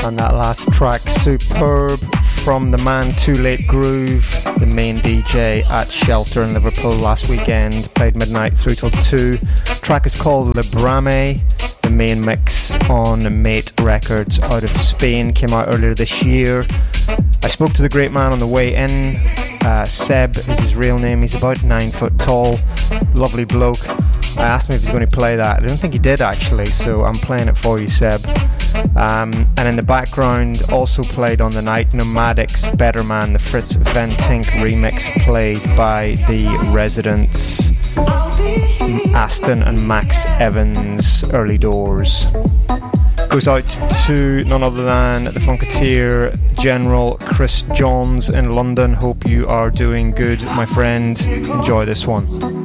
And that last track, superb, from the man Too Late Groove, the main DJ at Shelter in Liverpool last weekend. Played midnight through till 2. Track is called Le Brame. The main mix on Mate Records out of Spain came out earlier this year. I spoke to the great man on the way in. Seb is his real name. He's about 9 foot tall, lovely bloke. I asked him if he's going to play that. I don't think he did actually, so I'm playing it for you, Seb. And in the background, also played on the night, Nomadic's Better Man, the Fritz Van Tink remix played by the Residents, Aston and Max Evans, Early Doors. Goes out to none other than the Funketeer General Chris Johns in London. Hope you are doing good, my friend. Enjoy this one.